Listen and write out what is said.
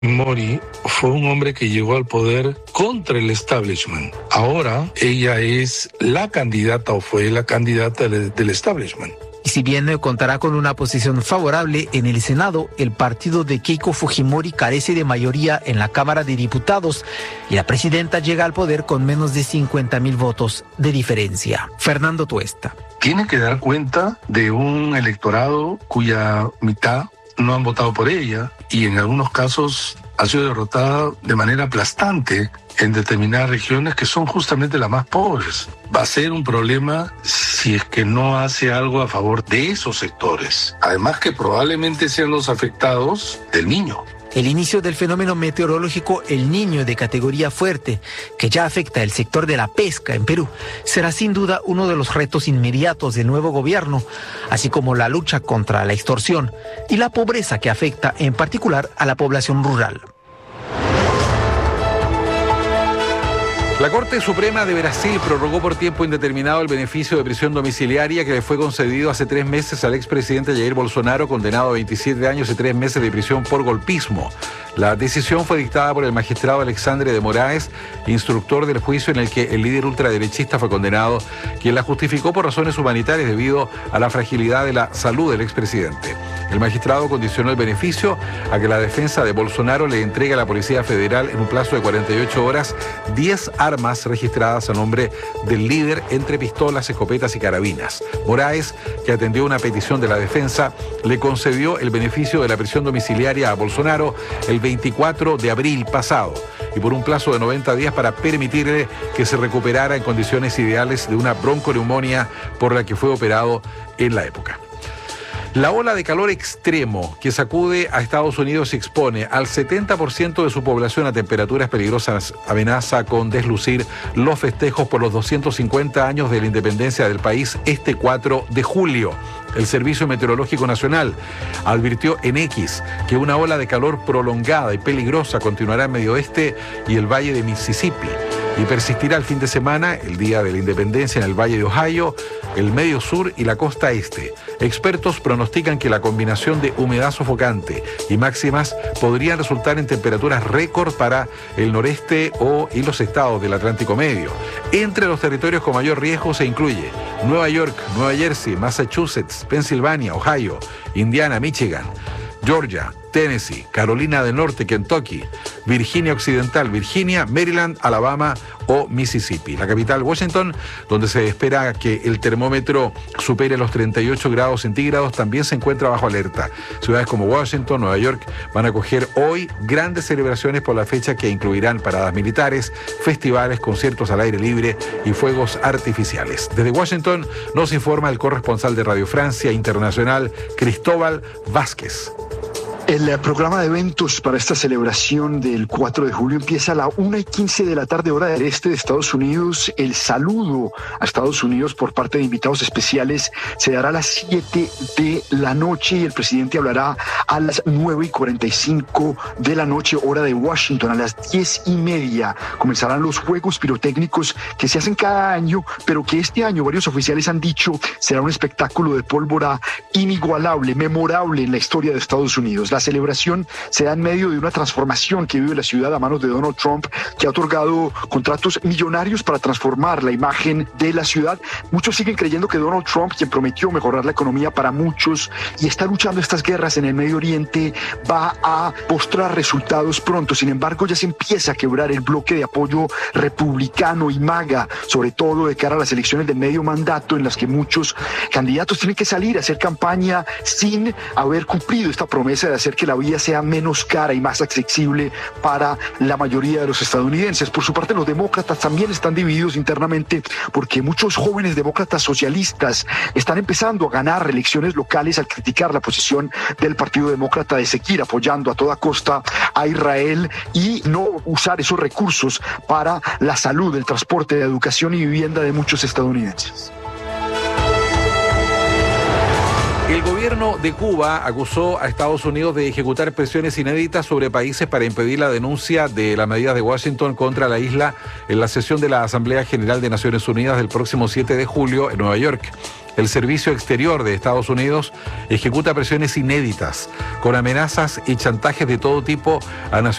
Mori fue un hombre que llegó al poder contra el establishment. Ahora ella es la candidata o fue la candidata del establishment. Y si bien contará con una posición favorable en el Senado, el partido de Keiko Fujimori carece de mayoría en la Cámara de Diputados y la presidenta llega al poder con menos de 50,000 votos de diferencia. Fernando Tuesta. Tiene que dar cuenta de un electorado cuya mitad no han votado por ella y en algunos casos ha sido derrotada de manera aplastante en determinadas regiones que son justamente las más pobres. Va a ser un problema si es que no hace algo a favor de esos sectores. Además que probablemente sean los afectados del Niño. El inicio del fenómeno meteorológico El Niño de categoría fuerte, que ya afecta el sector de la pesca en Perú, será sin duda uno de los retos inmediatos del nuevo gobierno, así como la lucha contra la extorsión y la pobreza que afecta en particular a la población rural. La Corte Suprema de Brasil prorrogó por tiempo indeterminado el beneficio de prisión domiciliaria que le fue concedido hace 3 meses al expresidente Jair Bolsonaro, condenado a 27 años y 3 meses de prisión por golpismo. La decisión fue dictada por el magistrado Alexandre de Moraes, instructor del juicio en el que el líder ultraderechista fue condenado, quien la justificó por razones humanitarias debido a la fragilidad de la salud del expresidente. El magistrado condicionó el beneficio a que la defensa de Bolsonaro le entregue a la Policía Federal en un plazo de 48 horas 10 armas registradas a nombre del líder entre pistolas, escopetas y carabinas. Moraes, que atendió una petición de la defensa, le concedió el beneficio de la prisión domiciliaria a Bolsonaro el 24 de abril pasado y por un plazo de 90 días para permitirle que se recuperara en condiciones ideales de una bronconeumonía por la que fue operado en la época. La ola de calor extremo que sacude a Estados Unidos y expone al 70% de su población a temperaturas peligrosas amenaza con deslucir los festejos por los 250 años de la independencia del país este 4 de julio. El Servicio Meteorológico Nacional advirtió en X que una ola de calor prolongada y peligrosa continuará en Medio Oeste y el Valle de Mississippi y persistirá el fin de semana, el día de la independencia, en el Valle de Ohio, el Medio Sur y la costa este. Expertos pronostican que la combinación de humedad sofocante y máximas podrían resultar en temperaturas récord para el noreste y los estados del Atlántico Medio. Entre los territorios con mayor riesgo se incluye Nueva York, Nueva Jersey, Massachusetts, Pensilvania, Ohio, Indiana, Michigan, Georgia, Tennessee, Carolina del Norte, Kentucky, Virginia Occidental, Virginia, Maryland, Alabama o Mississippi. La capital, Washington, donde se espera que el termómetro supere los 38 grados centígrados, también se encuentra bajo alerta. Ciudades como Washington, Nueva York van a acoger hoy grandes celebraciones por la fecha que incluirán paradas militares, festivales, conciertos al aire libre y fuegos artificiales. Desde Washington nos informa el corresponsal de Radio Francia Internacional, Cristóbal Vázquez. El programa de eventos para esta celebración del 4 de julio empieza a la 1:15 de la tarde, hora del este de Estados Unidos. El saludo a Estados Unidos por parte de invitados especiales se dará a las 7 de la noche y el presidente hablará a las 9:45 de la noche, hora de Washington. A las 10:30 comenzarán los juegos pirotécnicos que se hacen cada año, pero que este año varios oficiales han dicho será un espectáculo de pólvora inigualable, memorable en la historia de Estados Unidos. La celebración se da en medio de una transformación que vive la ciudad a manos de Donald Trump, que ha otorgado contratos millonarios para transformar la imagen de la ciudad. Muchos siguen creyendo que Donald Trump, quien prometió mejorar la economía para muchos y está luchando estas guerras en el Medio Oriente, va a mostrar resultados pronto. Sin embargo, ya se empieza a quebrar el bloque de apoyo republicano y MAGA, sobre todo de cara a las elecciones de medio mandato, en las que muchos candidatos tienen que salir a hacer campaña sin haber cumplido esta promesa de hacer que la vida sea menos cara y más accesible para la mayoría de los estadounidenses. Por su parte, los demócratas también están divididos internamente porque muchos jóvenes demócratas socialistas están empezando a ganar elecciones locales al criticar la posición del Partido Demócrata de seguir apoyando a toda costa a Israel y no usar esos recursos para la salud, el transporte, la educación y vivienda de muchos estadounidenses. El gobierno de Cuba acusó a Estados Unidos de ejecutar presiones inéditas sobre países para impedir la denuncia de las medidas de Washington contra la isla en la sesión de la Asamblea General de Naciones Unidas del próximo 7 de julio en Nueva York. el servicio exterior de Estados Unidos ejecuta presiones inéditas, con amenazas y chantajes de todo tipo a naciones